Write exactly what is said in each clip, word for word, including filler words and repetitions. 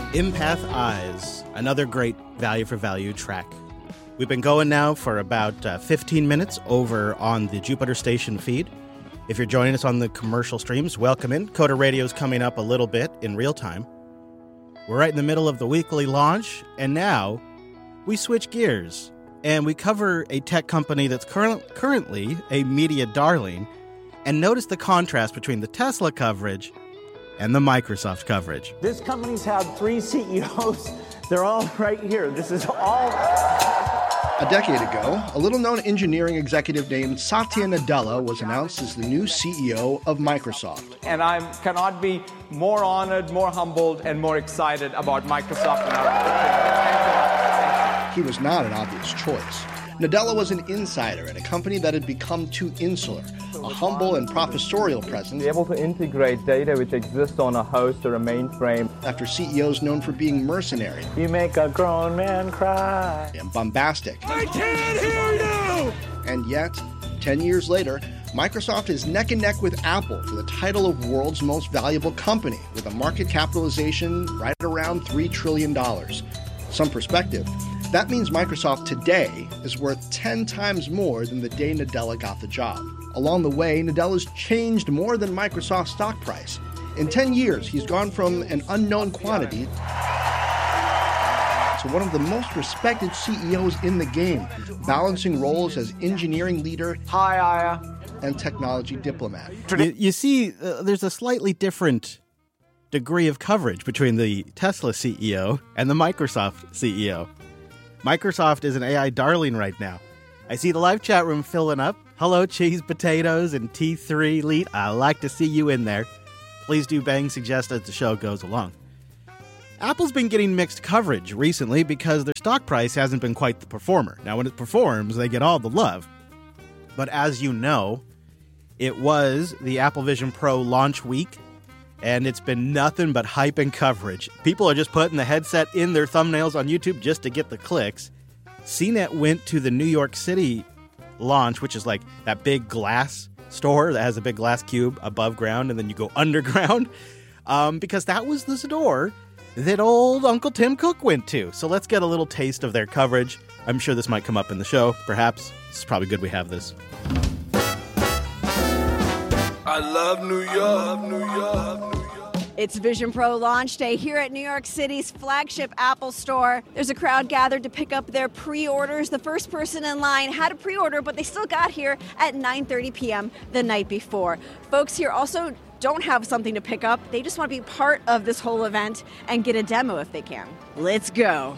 Empath Eyes, another great value for value track. We've been going now for about uh, fifteen minutes over on the Jupiter Station feed. If you're joining us on the commercial streams, welcome in. Coda Radio's coming up a little bit in real time. We're right in the middle of the weekly launch, and now we switch gears and we cover a tech company that's current, currently a media darling, and notice the contrast between the Tesla coverage and the Microsoft coverage. This company's had three C E Os. They're all right here. This is all... A decade ago, a little-known engineering executive named Satya Nadella was announced as the new C E O of Microsoft. And I cannot be more honored, more humbled, and more excited about Microsoft and our opportunity. He was not an obvious choice. Nadella was an insider at a company that had become too insular, a humble and professorial presence. Be able to integrate data which exists on a host or a mainframe. After C E Os known for being mercenary. You make a grown man cry. And bombastic. I can't hear you! And yet, ten years later, Microsoft is neck and neck with Apple for the title of world's most valuable company, with a market capitalization right around three trillion dollars. Some perspective. That means Microsoft today is worth ten times more than the day Nadella got the job. Along the way, Nadella's changed more than Microsoft's stock price. In ten years, he's gone from an unknown quantity to one of the most respected C E Os in the game, balancing roles as engineering leader, Hi, Aya. and technology diplomat. You, you see, uh, there's a slightly different degree of coverage between the Tesla C E O and the Microsoft C E O. Microsoft is an A I darling right now. I see the live chat room filling up. Hello, Cheese Potatoes and T three Elite. I like to see you in there. Please do bang suggest as the show goes along. Apple's been getting mixed coverage recently because their stock price hasn't been quite the performer. Now, when it performs, they get all the love. But as you know, it was the Apple Vision Pro launch week, and it's been nothing but hype and coverage. People are just putting the headset in their thumbnails on YouTube just to get the clicks. C net went to the New York City launch, which is like that big glass store that has a big glass cube above ground, and then you go underground, um, because that was the store that old Uncle Tim Cook went to. So let's get a little taste of their coverage. I'm sure this might come up in the show, perhaps. It's probably good we have this. I love New York, love New York. It's Vision Pro launch day here at New York City's flagship Apple store. There's a crowd gathered to pick up their pre-orders. The first person in line had a pre-order, but they still got here at nine thirty p.m. the night before. Folks here also don't have something to pick up. They just want to be part of this whole event and get a demo if they can. Let's go.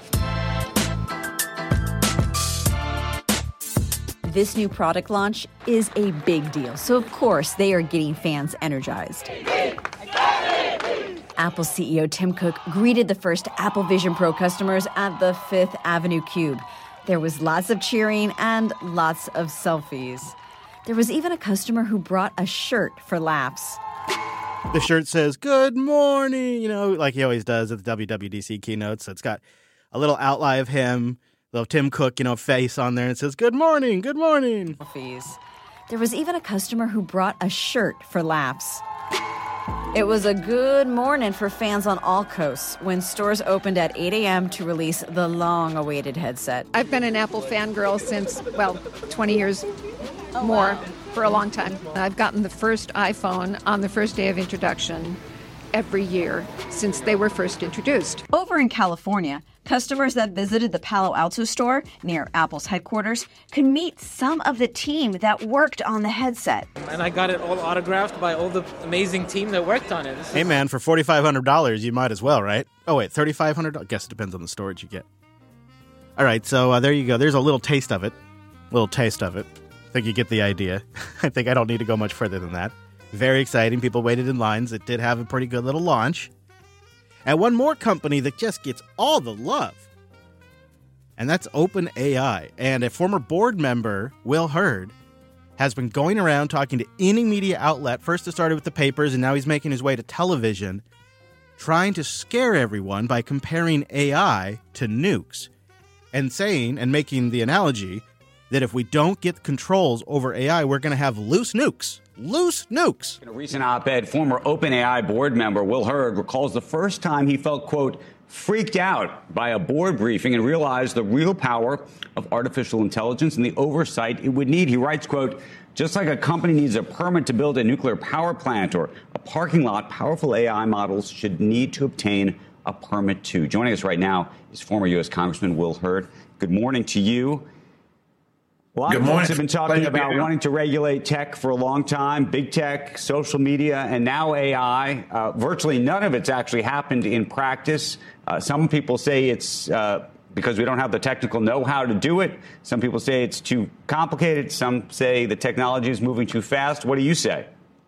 This new product launch is a big deal, so of course they are getting fans energized. Apple C E O Tim Cook greeted the first Apple Vision Pro customers at the Fifth Avenue Cube. There was lots of cheering and lots of selfies. There was even a customer who brought a shirt for laughs. The shirt says, "Good morning," you know, like he always does at the W W D C keynotes. So it's got a little outline of him, little Tim Cook, you know, face on there, and it says, "Good morning, good morning." There was even a customer who brought a shirt for laughs. It was a good morning for fans on all coasts when stores opened at eight a.m. to release the long-awaited headset. I've been an Apple fangirl since, well, twenty years oh, more, wow. for a long time. I've gotten the first iPhone on the first day of introduction every year since they were first introduced. Over in California, customers that visited the Palo Alto store near Apple's headquarters could meet some of the team that worked on the headset. And I got it all autographed by all the amazing team that worked on it. This hey, man, for forty-five hundred dollars, you might as well, right? Oh, wait, thirty-five hundred dollars? I guess it depends on the storage you get. All right, so uh, there you go. There's a little taste of it. Little taste of it. I think you get the idea. I think I don't need to go much further than that. Very exciting. People waited in lines. It did have a pretty good little launch. And one more company that just gets all the love, and that's OpenAI. And a former board member, Will Hurd, has been going around talking to any media outlet. First it started with the papers, and now he's making his way to television, trying to scare everyone by comparing A I to nukes and saying and making the analogy that if we don't get controls over A I, we're going to have loose nukes. Loose nukes. In a recent op-ed, former OpenAI board member Will Hurd recalls the first time he felt, quote, freaked out by a board briefing and realized the real power of artificial intelligence and the oversight it would need. He writes, quote, just like a company needs a permit to build a nuclear power plant or a parking lot, powerful A I models should need to obtain a permit too. Joining us right now is former U S Congressman Will Hurd. Good morning to you. A lot Good of morning. folks have been talking Pleasure about being here. wanting to regulate tech for a long time, big tech, social media, and now A I. Uh, virtually none of it's actually happened in practice. Uh, some people say it's uh, because we don't have the technical know-how to do it. Some people say it's too complicated. Some say the technology is moving too fast. What do you say?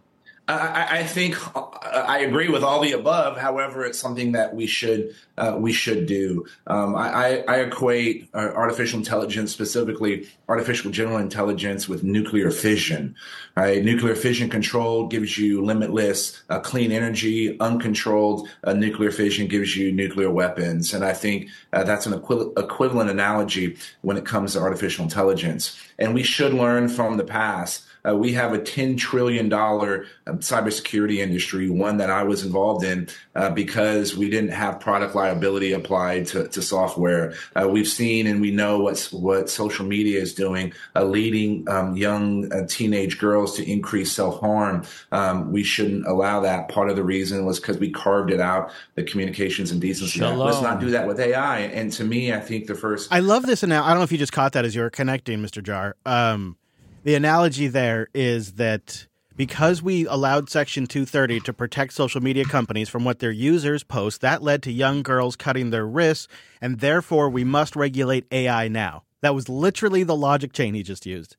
I, I think I agree with all the above. However, it's something that we should uh, we should do. Um, I, I equate uh, artificial intelligence, specifically artificial general intelligence, with nuclear fission. Right? Nuclear fission control gives you limitless uh, clean energy. Uncontrolled uh, nuclear fission gives you nuclear weapons. And I think uh, that's an equi- equivalent analogy when it comes to artificial intelligence. And we should learn from the past. Uh, we have a ten trillion dollars um, cybersecurity industry, one that I was involved in uh, because we didn't have product liability applied to, to software. Uh, we've seen and we know what's, what social media is doing, uh, leading um, young uh, teenage girls to increase self-harm. Um, we shouldn't allow that. Part of the reason was because we carved it out, the Communications and Decency Act. Let's not do that with A I. And to me, I think the first... I love this. Now, I don't know if you just caught that as you were connecting, Mister Jar. Um, The analogy there is that because we allowed Section two thirty to protect social media companies from what their users post, that led to young girls cutting their wrists, and therefore we must regulate A I now. That was literally the logic chain he just used.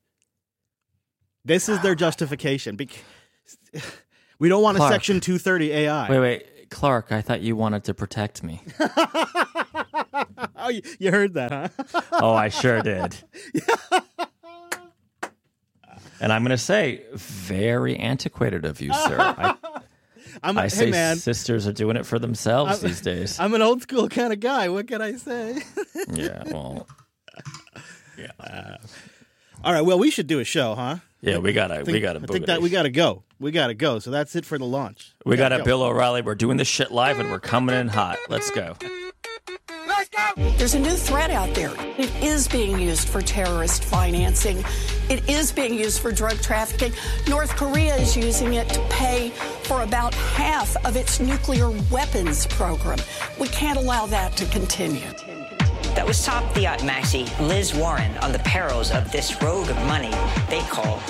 This is their justification. We don't want Clark. a Section two thirty A I. Wait, wait. Clark, I thought you wanted to protect me. Oh, you, you heard that, huh? Oh, I sure did. And I'm going to say, very antiquated of you, sir. I, I'm a, I hey, say man. sisters are doing it for themselves I'm, these days. I'm an old school kind of guy. What can I say? Yeah, well, yeah. Uh, all right. Well, we should do a show, huh? Yeah, we gotta, think, we gotta. I think that we gotta go. We gotta go. So that's it for the launch. We, we gotta got a go. Bill O'Reilly. We're doing this shit live, and we're coming in hot. Let's go. There's a new threat out there. It is being used for terrorist financing. It is being used for drug trafficking. North Korea is using it to pay for about half of its nuclear weapons program. We can't allow that to continue. That was top Fiat Maxi Liz Warren on the perils of this rogue of money they call